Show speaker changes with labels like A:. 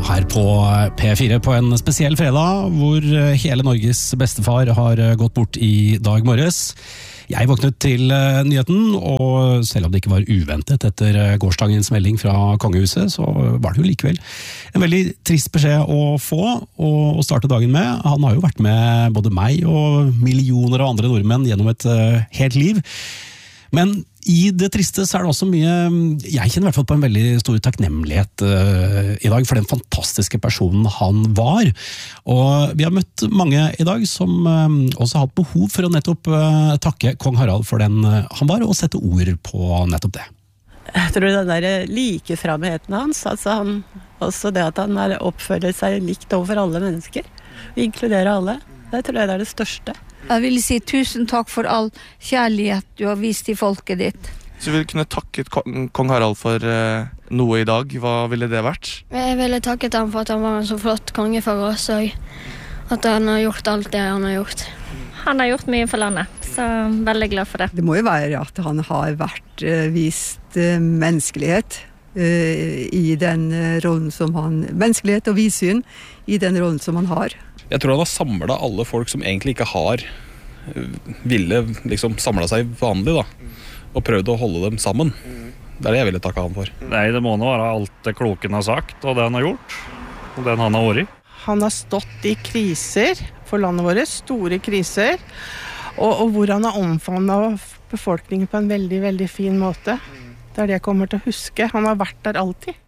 A: Her på P4 på en spesiell fredag, hvor hele Norges bestefar har gått bort I dag morges. Jeg våknet til nyheten, og selv om det ikke var uventet etter gårsdagens melding fra kongehuset, så var det jo likevel en veldig trist beskjed å få og starte dagen med. Han har jo vært med både meg og millioner av andre nordmenn gjennom et helt liv. Men I det triste så det også mye, jeg kjenner I hvert fall på en veldig stor takknemlighet I dag for den fantastiske personen han var. Og vi har møtt mange I dag som også har hatt behov for å nettopp takke kong Harald for den han var, og sette ord på nettopp det.
B: Jeg tror den der likeframheten hans, altså også det at han oppfører seg likt overfor alle mennesker, inkluderer alle, det tror jeg det det største.
C: Jeg vil si tusen takk for all kjærlighet du har vist I folket ditt.
D: Så du ville kunne takket kong Harald for noe I dag. Hva ville det vært?
E: Jeg ville takket ham for at han var en så flott konge for oss, og at han har gjort alt det han har gjort.
F: Han har gjort mye for landet, så veldig glad for det.
G: Det må jo være at han har vært vist menneskelighet I den rollen som han, menneskelighet og vidsyn I den rollen som han har.
H: Jeg tror han har samlet alle folk som egentlig ikke har ville liksom samlet seg vanlig da, og prøvd å holde dem sammen. Det det jeg ville takke han for.
I: Nei, det må nå være alt det kloken har sagt, og det han har gjort, og den han har vært I.
B: Han har stått I kriser for landet vårt, store kriser, og hvor han har omfavnet befolkningen på en veldig, veldig fin måte. Det det jeg kommer til å huske. Han har vært der alltid.